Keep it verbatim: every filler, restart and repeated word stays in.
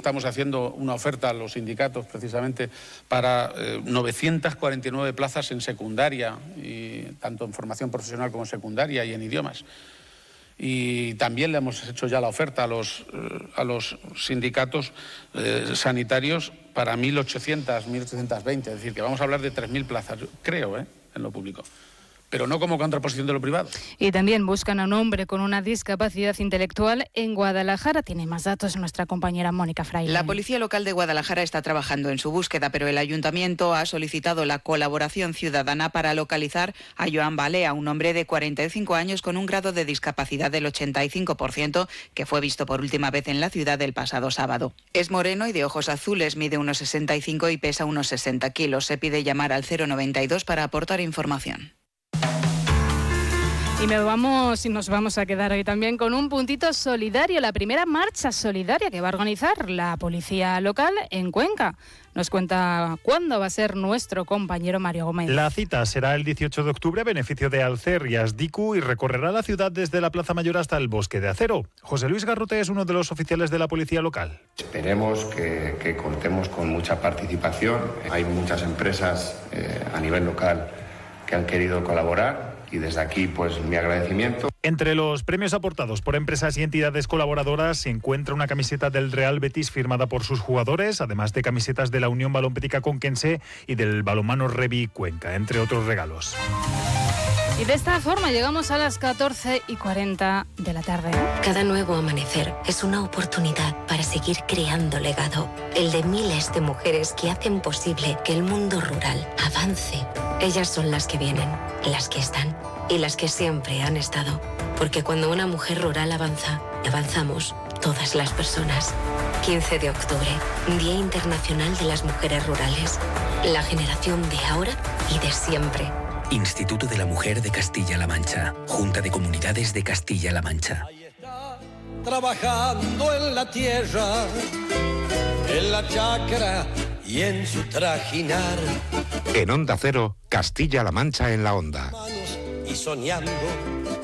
estamos haciendo una oferta a los sindicatos precisamente para eh, novecientas cuarenta y nueve plazas en secundaria, y tanto en formación profesional como en secundaria y en idiomas. Y también le hemos hecho ya la oferta a los, eh, a los sindicatos eh, sanitarios para mil ochocientas, mil ochocientas veinte, es decir, que vamos a hablar de tres mil plazas, creo, ¿eh? en lo público. Pero no como contraposición de lo privado. Y también buscan a un hombre con una discapacidad intelectual en Guadalajara. Tiene más datos nuestra compañera Mónica Fraile. La Policía Local de Guadalajara está trabajando en su búsqueda, pero el Ayuntamiento ha solicitado la colaboración ciudadana para localizar a Joan Balea, un hombre de cuarenta y cinco años con un grado de discapacidad del ochenta y cinco por ciento, que fue visto por última vez en la ciudad el pasado sábado. Es moreno y de ojos azules, mide unos sesenta y cinco y pesa unos sesenta kilos. Se pide llamar al cero noventa y dos para aportar información. Y me vamos, y nos vamos a quedar hoy también con un puntito solidario, la primera marcha solidaria que va a organizar la policía local en Cuenca. Nos cuenta cuándo va a ser nuestro compañero Mario Gómez. La cita será el dieciocho de octubre a beneficio de Alcer y Asdicu y recorrerá la ciudad desde la Plaza Mayor hasta el Bosque de Acero. José Luis Garrote es uno de los oficiales de la policía local. Esperemos que, que contemos con mucha participación. Hay muchas empresas eh, a nivel local que han querido colaborar. Y desde aquí, pues, mi agradecimiento. Entre los premios aportados por empresas y entidades colaboradoras se encuentra una camiseta del Real Betis firmada por sus jugadores, además de camisetas de la Unión Balompédica Conquense y del Balonmano Revi Cuenca, entre otros regalos. Y de esta forma llegamos a las catorce y cuarenta de la tarde. Cada nuevo amanecer es una oportunidad para seguir creando legado. El de miles de mujeres que hacen posible que el mundo rural avance. Ellas son las que vienen, las que están y las que siempre han estado. Porque cuando una mujer rural avanza, avanzamos todas las personas. quince de octubre, Día Internacional de las Mujeres Rurales. La generación de ahora y de siempre. Instituto de la Mujer de Castilla-La Mancha. Junta de Comunidades de Castilla-La Mancha. Ahí está, trabajando en la tierra, en la chacra y en su trajinar. En Onda Cero, Castilla-La Mancha en la Onda. Y soñando